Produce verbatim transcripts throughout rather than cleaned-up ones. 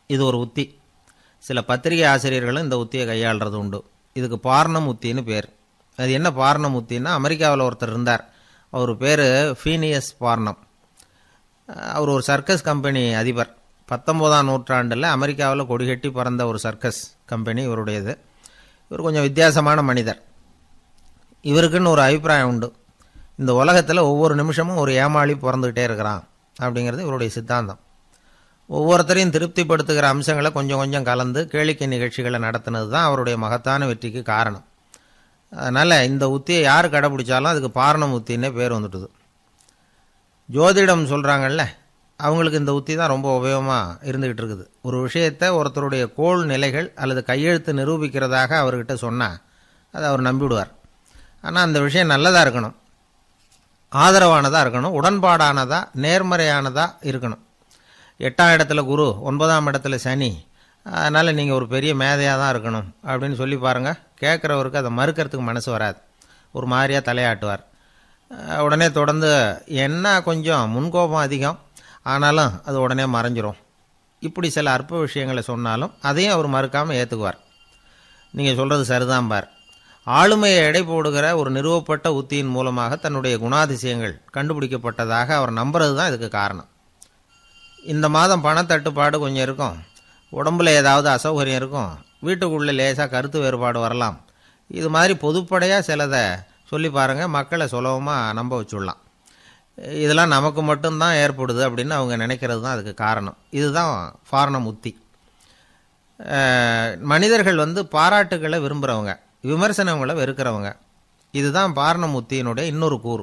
இது ஒரு உத்தி. சில பத்திரிகை ஆசிரியர்களும் இந்த உத்தியை கையாளுறது உண்டு. இதுக்கு பார்னம் உத்தின்னு பேர். அது என்ன பார்னம் உத்தின்னா, அமெரிக்காவில் ஒருத்தர் இருந்தார். அவர் பேர் ஃபீனியஸ் பார்னம். அவர் ஒரு சர்க்கஸ் கம்பெனி அதிபர். பத்தொம்போதாம் நூற்றாண்டில் அமெரிக்காவில் கொடிகட்டி பறந்த ஒரு சர்க்கஸ் கம்பெனி இவருடையது. இவர் கொஞ்சம் வித்தியாசமான மனிதர். இவருக்குன்னு ஒரு அபிப்பிராயம் உண்டு. இந்த உலகத்தில் ஒவ்வொரு நிமிஷமும் ஒரு ஏமாளி பிறந்துக்கிட்டே இருக்கிறான் அப்படிங்கிறது இவருடைய சித்தாந்தம். ஒவ்வொருத்தரையும் திருப்திப்படுத்துகிற அம்சங்களை கொஞ்சம் கொஞ்சம் கலந்து கேளிக்கை நிகழ்ச்சிகளை நடத்தினது தான் அவருடைய மகத்தான வெற்றிக்கு காரணம். அதனால் இந்த உத்தியை யார் கடைப்பிடிச்சாலும் அதுக்கு பார்னம் உத்தின்னே பேர் வந்துட்டுது. ஜோதிடம் சொல்கிறாங்கல்ல, அவங்களுக்கு இந்த உத்தி தான் ரொம்ப உபயோகமாக இருந்துக்கிட்டு இருக்குது. ஒரு விஷயத்தை ஒருத்தருடைய கோள் நிலைகள் அல்லது கையெழுத்து நிரூபிக்கிறதாக அவர்கிட்ட சொன்னால் அதை அவர் நம்பிவிடுவார். ஆனால் அந்த விஷயம் நல்லதாக இருக்கணும், ஆதரவானதாக இருக்கணும், உடன்பாடானதாக நேர்மறையானதாக இருக்கணும். எட்டாம் இடத்துல குரு, ஒன்பதாம் இடத்துல சனி, அதனால் நீங்கள் ஒரு பெரிய மேதையாக தான் இருக்கணும் அப்படின்னு சொல்லி பாருங்கள். கேட்குறவருக்கு அதை மறுக்கிறதுக்கு மனசு வராது, ஒரு மாதிரியாக தலையாட்டுவார். உடனே தொடர்ந்து என்ன கொஞ்சம் முன்கோபம் அதிகம், ஆனாலும் அது உடனே மறைஞ்சிரும். இப்படி சில அற்ப விஷயங்களை சொன்னாலும் அதையும் அவர் மறுக்காமல் ஏற்றுக்குவார். நீங்கள் சொல்கிறது சரிதான் பார். ஆளுமையை எடை போடுகிற ஒரு நிறுவப்பட்ட உத்தியின் மூலமாக தன்னுடைய குணாதிசயங்கள் கண்டுபிடிக்கப்பட்டதாக அவர் நம்புறது தான் இதுக்கு காரணம். இந்த மாதம் பணத்தட்டுப்பாடு கொஞ்சம் இருக்கும், உடம்புல ஏதாவது அசௌகரியம் இருக்கும், வீட்டுக்குள்ளே லேசாக கருத்து வேறுபாடு வரலாம். இது மாதிரி பொதுப்படையாக சிலதை சொல்லி பாருங்கள், மக்களை சுலபமாக நம்ப வச்சுடலாம். இதெல்லாம் நமக்கு மட்டும்தான் ஏற்படுது அப்படின்னு அவங்க நினைக்கிறது தான் அதுக்கு காரணம். இதுதான் பார்னம் உத்தி. மனிதர்கள் வந்து பாராட்டுகளை விரும்புகிறவங்க, விமர்சனங்களை வெறுக்கிறவங்க. இதுதான் பார்னம் உத்தியினுடைய இன்னொரு கூறு.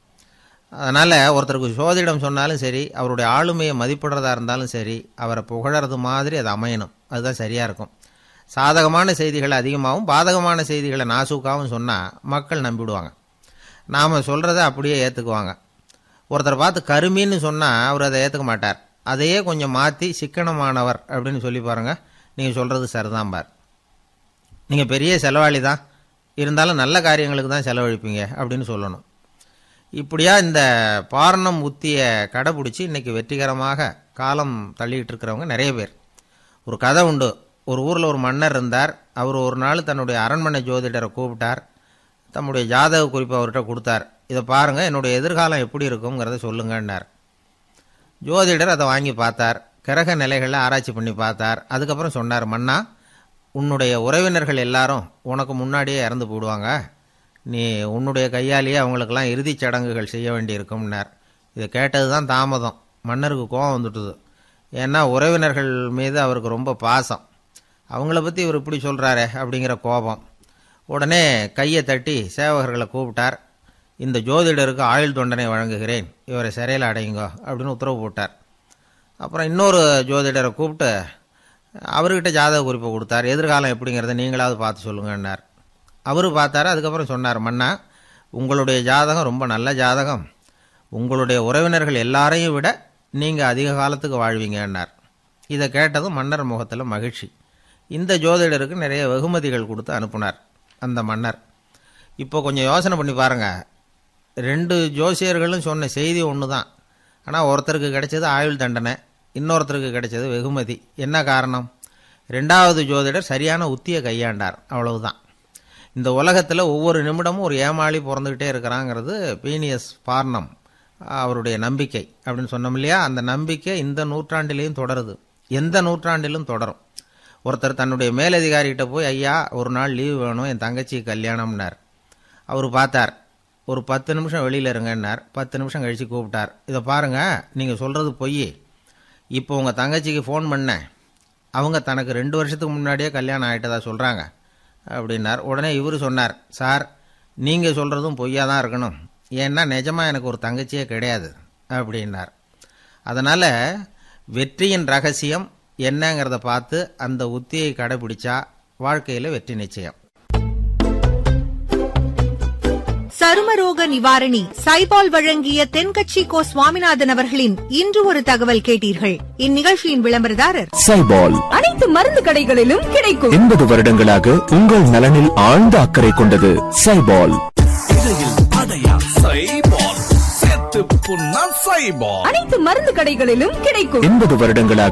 அதனால் ஒருத்தருக்கு சோதிடம் சொன்னாலும் சரி, அவருடைய ஆளுமையை மதிப்பிடுறதா இருந்தாலும் சரி, அவரை புகழறது மாதிரி அது அமையணும். அதுதான் சரியாக இருக்கும். சாதகமான செய்திகளை அதிகமாகவும் பாதகமான செய்திகளை நாசூக்காகவும் சொன்னால் மக்கள் நம்பிவிடுவாங்க. நாம் சொல்கிறத அப்படியே ஏற்றுக்குவாங்க. ஒருத்தரை பார்த்து கருமின்னு சொன்னால் அவர் அதை ஏற்றுக்க மாட்டார். அதையே கொஞ்சம் மாற்றி சிக்கனமானவர் அப்படின்னு சொல்லி பாருங்கள், நீங்கள் சொல்கிறது சரிதான் பார். நீங்கள் பெரிய செலவாளி தான், இருந்தாலும் நல்ல காரியங்களுக்கு தான் செலவழிப்பீங்க அப்படின்னு சொல்லணும். இப்படியா இந்த பார்னம் உத்தியை கடைப்பிடிச்சி இன்றைக்கி வெற்றிகரமாக காலம் தள்ளிக்கிட்டு இருக்கிறவங்க நிறைய பேர். ஒரு கதை உண்டு. ஒரு ஊரில் ஒரு மன்னர் இருந்தார். அவர் ஒரு நாள் தன்னுடைய அரண்மனை ஜோதிடரை கூப்பிட்டார். தம்முடைய ஜாதக குறிப்பை அவர்கிட்ட கொடுத்தார். இதை பாருங்கள், என்னுடைய எதிர்காலம் எப்படி இருக்குங்கிறத சொல்லுங்கன்னார். ஜோதிடர் அதை வாங்கி பார்த்தார். கிரக நிலைகளை ஆராய்ச்சி பண்ணி பார்த்தார். அதுக்கப்புறம் சொன்னார், மன்னா, உன்னுடைய உறவினர்கள் எல்லாரும் உனக்கு முன்னாடியே இறந்து போடுவாங்க. நீ உன்னுடைய கையாலேயே அவங்களுக்கெல்லாம் இறுதிச் சடங்குகள் செய்ய வேண்டியிருக்கும்னார். இதை கேட்டது தான் தாமதம். மன்னருக்கு கோபம் வந்துட்டுது. ஏன்னா உறவினர்கள் மீது அவருக்கு ரொம்ப பாசம். அவங்கள பற்றி இவர் இப்படி சொல்கிறாரே அப்படிங்கிற கோபம். உடனே கையை தட்டி சேவகர்களை கூப்பிட்டார். இந்த ஜோதிடருக்கு ஆயுள் தண்டனை வழங்குகிறேன், இவரை சிறையில் அடையுங்க அப்படின்னு உத்தரவு போட்டார். அப்புறம் இன்னொரு ஜோதிடரை கூப்பிட்டு அவர்கிட்ட ஜாதக குறிப்பை கொடுத்தார். எதிர்காலம் எப்படிங்கிறத நீங்களாவது பார்த்து சொல்லுங்கன்னார். அவரு பார்த்தாரு. அதுக்கப்புறம் சொன்னார், மன்னா, உங்களுடைய ஜாதகம் ரொம்ப நல்ல ஜாதகம். உங்களுடைய உறவினர்கள் எல்லாரையும் விட நீங்கள் அதிக காலத்துக்கு வாழ்வீங்கன்னார். இதை கேட்டதும் மன்னர் முகத்தில் மகிழ்ச்சி. இந்த ஜோதிடருக்கு நிறைய வெகுமதிகள் கொடுத்து அனுப்புனார் அந்த மன்னர். இப்போ கொஞ்சம் யோசனை பண்ணி பாருங்கள். ரெண்டு ஜோசியர்களும் சொன்ன செய்தி ஒன்று தான். ஆனால் ஒருத்தருக்கு கிடைச்சது ஆயுள் தண்டனை, இன்னொருத்தருக்கு கிடைச்சது வெகுமதி. என்ன காரணம்? ரெண்டாவது ஜோதிடர் சரியான உத்தியை கையாண்டார், அவ்வளவுதான். இந்த உலகத்தில் ஒவ்வொரு நிமிடமும் ஒரு ஏமாளி பிறந்துக்கிட்டே இருக்கிறாங்கிறது பீனியஸ் பார்னம் அவருடைய நம்பிக்கை அப்படின்னு சொன்னோம் இல்லையா? அந்த நம்பிக்கை இந்த நூற்றாண்டிலையும் தொடருது, எந்த நூற்றாண்டிலும் தொடரும். ஒருத்தர் தன்னுடைய மேலதிகாரிகிட்ட போய், ஐயா, ஒரு நாள் லீவு வேணும், என் தங்கச்சி கல்யாணம்னார். அவர் பார்த்தார். ஒரு பத்து நிமிஷம் வெளியில் இருங்கன்னார். பத்து நிமிஷம் கழித்து கூப்பிட்டார். இதை பாருங்கள், நீங்கள் சொல்கிறது பொய். இப்போ உங்கள் தங்கச்சிக்கு ஃபோன் பண்ணேன், அவங்க தனக்கு ரெண்டு வருஷத்துக்கு முன்னாடியே கல்யாணம் ஆகிட்டதா சொல்கிறாங்க அப்படின்னார். உடனே இவர் சொன்னார், சார், நீங்கள் சொல்கிறதும் பொய்யாக தான் இருக்கணும், ஏன்னா நிஜமாக எனக்கு ஒரு தங்கச்சியே கிடையாது அப்படின்னார். அதனால் வெற்றியின் ரகசியம் என்னங்கிறத பார்த்து அந்த உத்தியை கடைபிடிச்சா வாழ்க்கையில் வெற்றி நிச்சயம். சருமரோக நிவாரணி சைபால் வழங்கிய தென்கட்சி கோ சுவாமிநாதன் அவர்களின் இன்று ஒரு தகவல் கேட்டீர்கள். இந்நிகழ்ச்சியின் விளம்பரதாரர் சைபால். அனைத்து மருந்து கடைகளிலும் கிடைக்கும். எண்பது வருடங்களாக உங்கள் நலனில் ஆழ்ந்த அக்கறை கொண்டது சைபால். அனைத்து மருந்து கடைகளிலும் கிடைக்கும். எண்பது வருடங்களாக